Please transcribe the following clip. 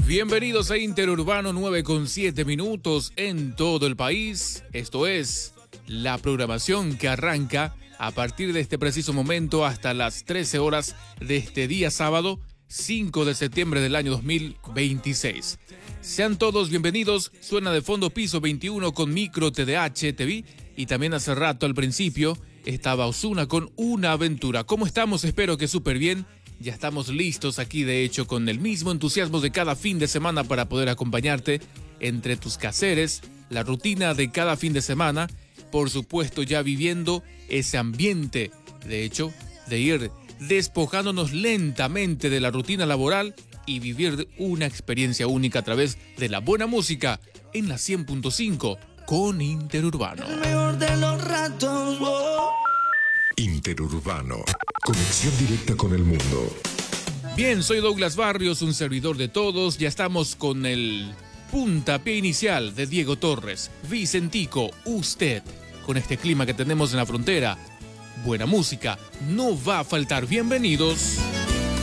Bienvenidos a Interurbano 9:07 en todo el país. Esto es la programación que arranca a partir de este preciso momento hasta las 13 horas de este día sábado 5 de septiembre del año 2026. Sean todos bienvenidos. Suena de fondo Piso 21 con Micro TDH TV y también hace rato al principio estaba Ozuna con Una Aventura. ¿Cómo estamos? Espero que súper bien. Ya estamos listos aquí, de hecho, con el mismo entusiasmo de cada fin de semana para poder acompañarte entre tus quehaceres, la rutina de cada fin de semana, por supuesto ya viviendo ese ambiente, de hecho, de ir despojándonos lentamente de la rutina laboral y vivir una experiencia única a través de la buena música en la 100.5 con Interurbano. El mejor de los ratos, oh. Interurbano, conexión directa con el mundo. Bien, soy Douglas Barrios, un servidor de todos. Ya estamos con el puntapié inicial de Diego Torres, Vicentico, usted. Con este clima que tenemos en la frontera, buena música no va a faltar. Bienvenidos.